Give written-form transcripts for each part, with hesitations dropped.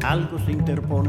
algo se interpone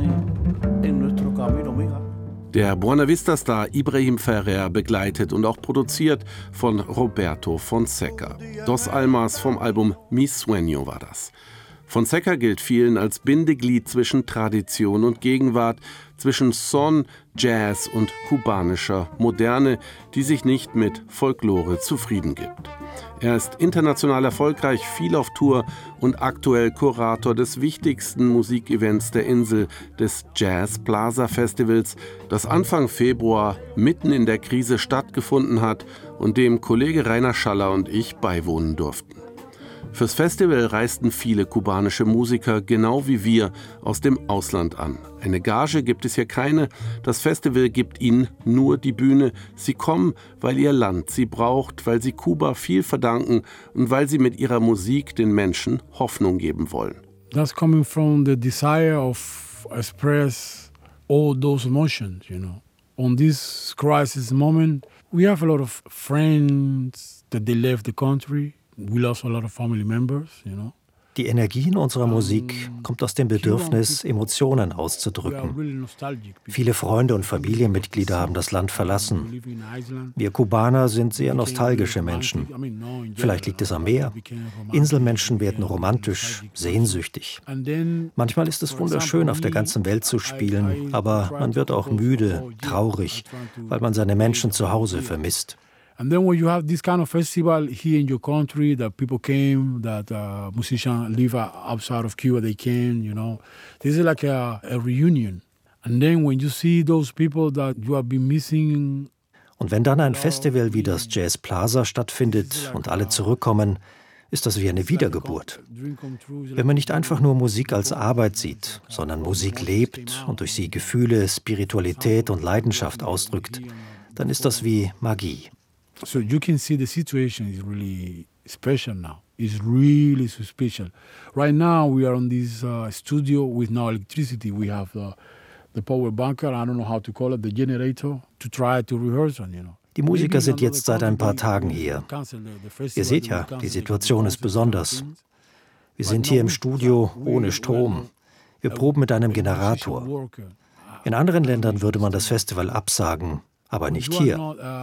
en nuestro camino, mija. Der Buena Vista-Star Ibrahim Ferrer begleitet und auch produziert von Roberto Fonseca. Dos Almas vom Album Mi Sueño war das. Fonseca gilt vielen als Bindeglied zwischen Tradition und Gegenwart, zwischen Son, Jazz und kubanischer Moderne, die sich nicht mit Folklore zufrieden gibt. Er ist international erfolgreich, viel auf Tour und aktuell Kurator des wichtigsten Musikevents der Insel, des Jazz Plaza Festivals, das Anfang Februar mitten in der Krise stattgefunden hat und dem Kollege Rainer Schaller und ich beiwohnen durften. Fürs Festival reisten viele kubanische Musiker, genau wie wir, aus dem Ausland an. Eine Gage gibt es hier keine. Das Festival gibt ihnen nur die Bühne. Sie kommen, weil ihr Land sie braucht, weil sie Kuba viel verdanken und weil sie mit ihrer Musik den Menschen Hoffnung geben wollen. That's coming from the desire of express all those emotions, you know. On this crisis moment, we have a lot of friends that they left the country. We lost a lot of family members, you know. Die Energie in unserer Musik kommt aus dem Bedürfnis, Emotionen auszudrücken. Viele Freunde und Familienmitglieder haben das Land verlassen. Wir Kubaner sind sehr nostalgische Menschen. Vielleicht liegt es am Meer. Inselmenschen werden romantisch, sehnsüchtig. Manchmal ist es wunderschön, auf der ganzen Welt zu spielen, aber man wird auch müde, traurig, weil man seine Menschen zu Hause vermisst. And then when you have this kind of festival here in your country, that people came, that musicians live outside of Cuba, they came, you know. This is like a reunion. And then when you see those people that you have been missing. Und wenn dann ein Festival wie das Jazz Plaza stattfindet und alle zurückkommen, ist das wie eine Wiedergeburt. Wenn man nicht einfach nur Musik als Arbeit sieht, sondern Musik lebt und durch sie Gefühle, Spiritualität und Leidenschaft ausdrückt, dann ist das wie Magie. So you can see the situation is really special now. It's really so special. Right now we are on this studio with no electricity. We have the power bunker, I don't know how to call it, the generator, to try to rehearse on, you know. Die Musiker sind jetzt seit ein paar Tagen hier. Ihr seht ja, die Situation ist besonders. Wir sind hier im Studio ohne Strom. Wir proben mit einem Generator. In anderen Ländern würde man das Festival absagen. Aber nicht hier.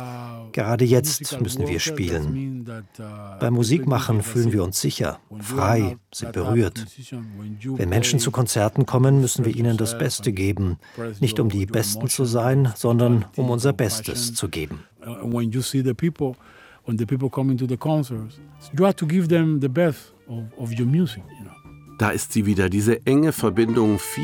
Gerade jetzt müssen wir spielen. Beim Musikmachen fühlen wir uns sicher, frei, sind berührt. Wenn Menschen zu Konzerten kommen, müssen wir ihnen das Beste geben. Nicht um die Besten zu sein, sondern um unser Bestes zu geben. When the people come into the concerts, you have to give them the best of your music, you know. Da ist sie wieder, diese enge Verbindung.